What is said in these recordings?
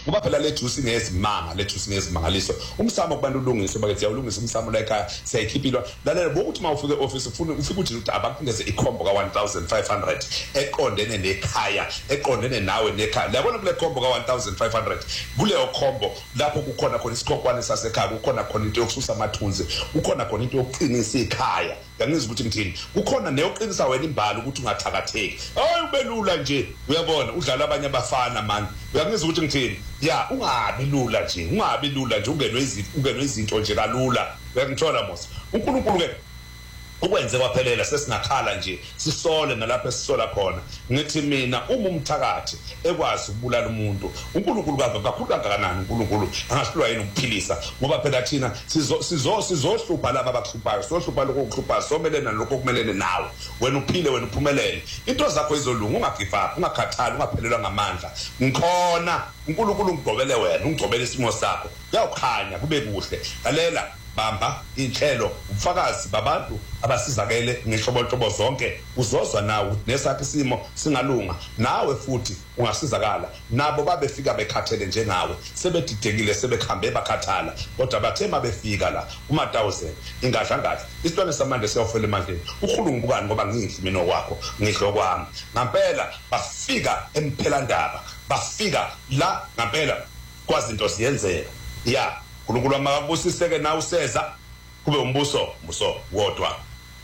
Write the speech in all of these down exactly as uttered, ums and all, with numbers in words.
ngoba phela le juice ngezimanga le juice ngezimangaliso umsamo kubantu ulungiswe bakethi yawulungisa umsamo la ekhaya siyayikhipilwa lalela bokuthi mawufike e-office ufuna ufika uthi ukuthi abakungeze ikhombo ka one thousand five hundred eqondene nekhaya eqondene nawe nekhaya uyabona kule khombo ka one thousand five hundred kuleyo khombo lapho kukhona khona isikhonkwane sasekhaya kukhona khona into yokususa amathunzi kukhona khona into yokuqinisa ikhaya ngiyangizwa ukuthi ngithini kukhona neyoqinisa wena imbali ukuthi ungathakatheki hayi ubelula nje uyabona udlala abanye abafana man uyangizwa ukuthi ngithini ya ungabi lula nje ungabi lula nje ungenwe izinto ungenwe izinto nje kalula uyangithola mos uNkulunkulu ke ukwenze kwaphelela sesingakhala nje sisole nalapho esisola khona ngithi mina uma umthakathi ekwazi ukubulala umuntu uNkulunkulu kakhulu kangakanani uNkulunkulu angahlulwa yini ukuphilisa ngoba phela thina sizo sizo sizohlupha laba abakuhluphayo sohlupha lokho kuhluphayo somelena lokho kumelene nawe wena uphile wena uphumelele into zakho izolunga ungagive up ungakhathali ungaphelelwa ngamandla ngikhona uNkulunkulu ngigqobele wena ungigqobele isimo sakho yawukhanya kube kuhle lalela bamba inhlelo umfakazi babantu abasizakele ngehlobo zonke uzozwa nawe nesakhe isimo singalunga nawe futhi ungasizakala nabo babefika bekhathele njengawe sebedidekile sebekhambe bakhathala kodwa bathe mabefika la uma one thousand ingadla ngadla isitwana samanje siyofela emandleni ukhulungu bukani ngoba ngidli mina okwakho ngidlo kwami ngempela bafika emphelandaba bafika la ngempela kwazinto ziyenzeka ya uNkulunkulu amabusiseke na useza kube umbuso umbuso wodwa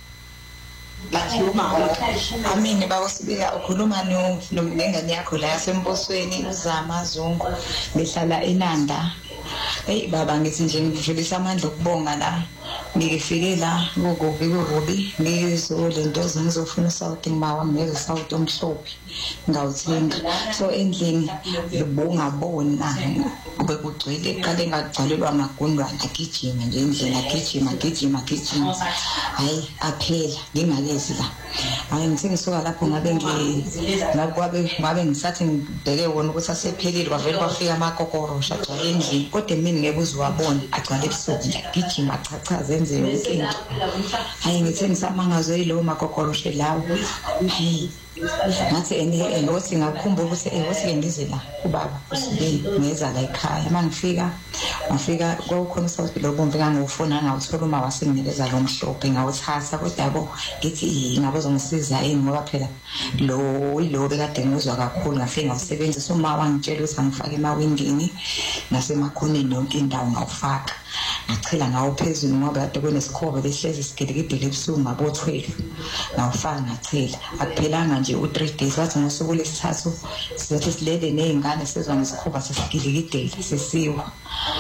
bakhuluma amini bawusibika ukhuluma nomlengane yakho la yasembosweni uZama Zungu behlala eNanda hey baba ngithi nje ngidlulisa amandla okubonga la ngifike la ngokubi kubi ngizole into zingizofuna South ngimawa ngeke South omhlophe ngawuthenga so endlini ngibongabona kube kugcwele qale ngagcwalelwa amagundwana agijima nje endlini agijima agijima agijima hayi aphela ngingalezi la hayi ngithi ngisuka lapho ngabe ngi ngakwabe ngabe ngisathi ngibheke wona ukuthi asephelile kwavela kwafika amakokorosha agcwele endlini kodwa mina ngeke uzwabona agcwele ebusuku nje agijima chacha zenze inkinga hayi ngithi ngisamangazwe yilowo makokorosha lawo hayi ngathi ene ngothi ngakhumbula ukuthi eh wothi ngize la ubaba usibeni ngeza la ekhaya mangifika ngafika kwakukhona South lobombe ngangufuna ngawuthola uma wasenginikeza lo mhlophe ngawuthatha kodwa yabo ngithi ngabe uzongisiza yini ngoba phela lo lo bekade ngizwa kakhulu ngafika ngawusebenzisa uma wangitshela ukuthi angifake emawindini nasemakhoneni yonke indawo ngawufaka ngachela ngawo phezulu ngoba kade kunesikhobe lehlezi sigelikidele ebusuku ngabo twelve ngawufaka ngachela akuphelanga nje u three days wathi ngosuku lesithathu sizothi silele nezingane sizwa ngesikhoba sesigilikidele sesiwa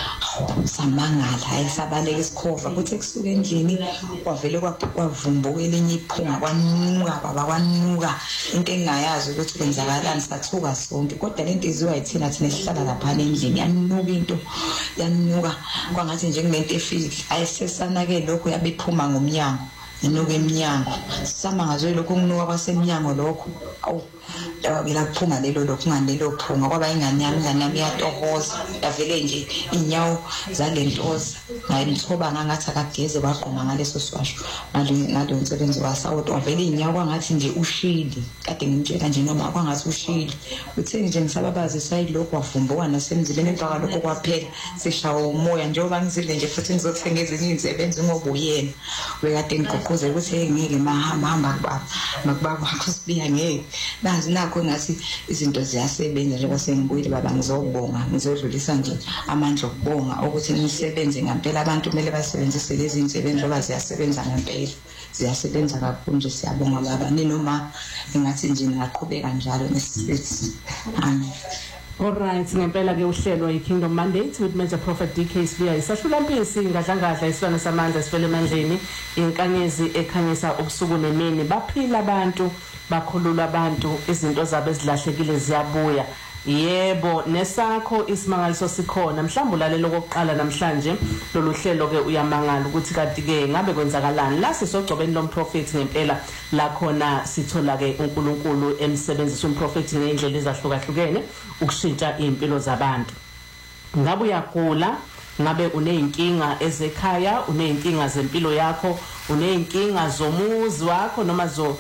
samangala ayisabaleka isikhova kuthi kusuka endlini kwavele kwavumbuka elinye iphunga kwanuka baba kwanuka into engayazi ukuthi kwenzakalani sathuka sonke kodwa lento iziwa yithina thina sihlala lapha endlini yanuka into yanuka kwangathi nje kunento efile ayisesanake lokho yabephuma ngomnyango inuka eminyango samangazwe lokho kunuka kwasemnyango lokho awu yabela kuphuma lelo lokho nganelo phunga kwaba ingane yami ingane yami yatohoza yavele nje inyawo zalentoza ngayithoba ngangathi akageze waqoma ngaleso swasho ngalo umsebenzi wasawuthi wavele inyawo kwangathi nje ushili kade ngimtshela nje noma kwangathi ushili uthe nje ngisababazi sayilokho wavumbuka nasemzileni empaka lokho kwaphela sishawa umoya njengoba ngizile nje futhi ngizothenga ezinye izinsebenzi ngoba uyena bekade ngigqoqoze ukuthi ngeke mahamba hamba kubaba makubaba kusbiya ngeke nazi nakho ngathi izinto ziyasebenza njengoba sengibuyile baba ngizobonga ngizodlulisa nje amandla okubonga ukuthi imisebenzi ngempela abantu kumele basebenzise lezi insebenzo ngoba ziyasebenza ngempela ziyasebenza kakhulu nje siyabonga baba ninoma engathi nje ngaqhubeka njalo nesisithi amen. Alright, ngempela ke uhlelo iKingdom Mandate with Major Prophet D K Sibiya isashula mpisi ngadlangadla isibane samandla sifele emandleni inkanyezi ekhanyisa ubusuku nemini baphila abantu bakhulula abantu izinto zabo ezilahlekile ziyabuya yebo nesakho isimangaliso sikhona mhlawumbe ulalelo kokuqala namhlanje lolu hlelo ke uyamangala ukuthi kanti ke ngabe kwenzakalani la sisogcobeni lomprofeti ngempela la khona sithola ke uNkulunkulu emsebenzisa umprofeti ngeindlela ezahlukahlukene ukushintsha impilo zabantu ngabe uyagula ngabe uneyinkinga ezekhaya uneyinkinga zempilo yakho uneyinkinga zomuzi wakho noma zo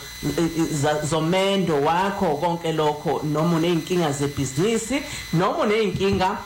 zomendo wakho konke lokho noma uneyinkinga zebhizinisi noma uneyinkinga